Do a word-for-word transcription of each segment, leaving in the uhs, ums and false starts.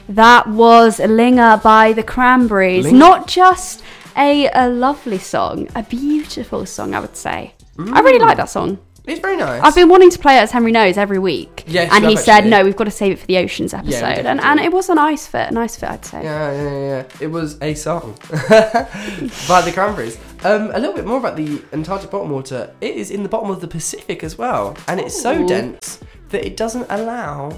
That was Linger by the Cranberries. Linger? Not just a, a lovely song, a beautiful song, I would say. Mm. I really like that song. It's very nice. I've been wanting to play it, as Henry knows, every week. Yes, and he have, said, actually. no, we've got to save it for the Oceans episode. Yeah, and, and it was a nice fit, a nice fit, I'd say. Yeah, yeah, yeah. It was a song by the Cranberries. Um, a little bit more about the Antarctic bottom water. It is in the bottom of the Pacific as well. And it's so Ooh. dense that it doesn't allow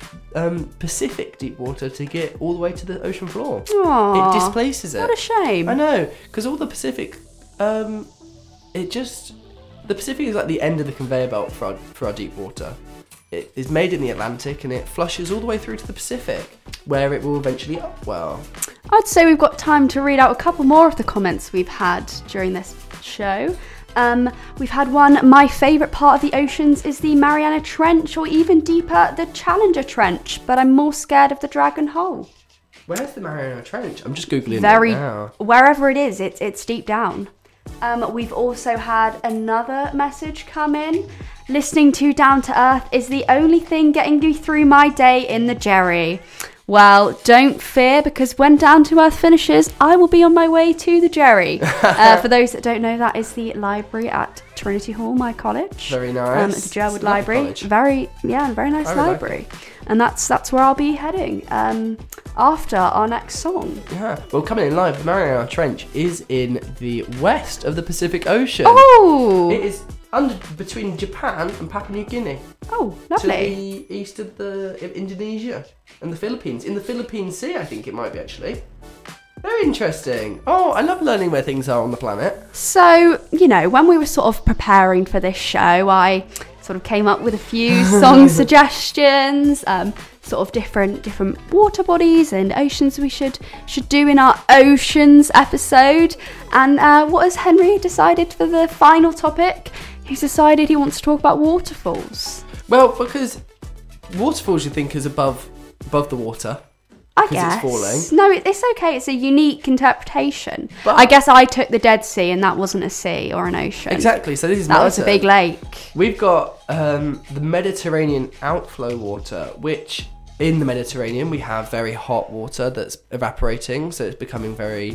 um, Pacific deep water to get all the way to the ocean floor. Aww, it displaces it. What a shame. I know, because all the Pacific, um, it just... The Pacific is like the end of the conveyor belt for our, for our deep water. It is made in the Atlantic and it flushes all the way through to the Pacific, where it will eventually upwell. I'd say we've got time to read out a couple more of the comments we've had during this show. Um, we've had one, my favourite part of the oceans is the Mariana Trench, or even deeper, the Challenger Trench, but I'm more scared of the Dragon Hole. Where's the Mariana Trench? I'm just Googling Very, it now. Wherever it is, it's, it's deep down. Um, we've also had another message come in. Listening to Down to Earth is the only thing getting me through my day in the Jerry. Well, don't fear, because when Down to Earth finishes, I will be on my way to the Jerry. uh, for those that don't know, that is the library at Trinity Hall, my college. Very nice. Um, the Jerwood Library. College. Very, yeah, very nice library. Like and that's that's where I'll be heading um, after our next song. Yeah. Well, coming in live, the Mariana Trench is in the west of the Pacific Ocean. Oh! It is under between Japan and Papua New Guinea. Oh, lovely. To the east of the of Indonesia and the Philippines. In the Philippine Sea, I think it might be, actually. Very interesting. Oh, I love learning where things are on the planet. So, you know, when we were sort of preparing for this show, I sort of came up with a few song suggestions, um, sort of different different water bodies and oceans we should should do in our oceans episode. And uh, what has Henry decided for the final topic? He's decided he wants to talk about waterfalls. Well, because waterfalls you think is above above the water. I guess. It's falling. No, it, it's okay. It's a unique interpretation. But I guess I took the Dead Sea and that wasn't a sea or an ocean. Exactly. So this is That my was a turn. big lake. We've got um, the Mediterranean outflow water, which in the Mediterranean we have very hot water that's evaporating, so it's becoming very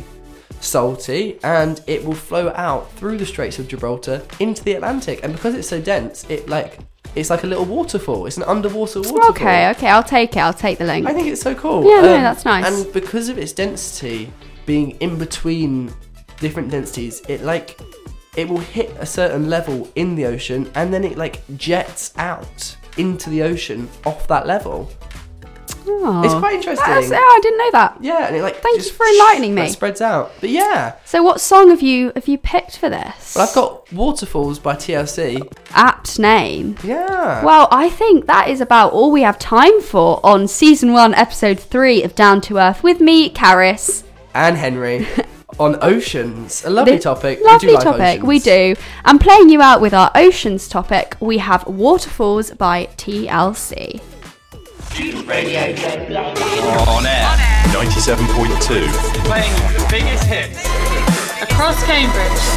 salty, and it will flow out through the Straits of Gibraltar into the Atlantic. And because it's so dense, it like it's like a little waterfall. It's an underwater waterfall. Okay, okay, I'll take it. I'll take the link. I think it's so cool. Yeah, no, that's nice. And because of its density being in between different densities, it like it will hit a certain level in the ocean and then it like jets out into the ocean off that level. Oh, It's quite interesting. That's, yeah, I didn't know that. Yeah, and it like Thank just you for enlightening me. like, spreads out. But yeah, So, what song have you have you picked for this? well, I've got Waterfalls by T L C. Apt name. Yeah. Well, I think that is about all we have time for on season one, episode three of Down to Earth with me, Karis. And Henry on oceans. A lovely The- topic. Lovely we do like topic, oceans. we do. And playing you out with our oceans topic, we have Waterfalls by T L C. Radio. On air. ninety-seven point two. Playing the biggest hits across Cambridge.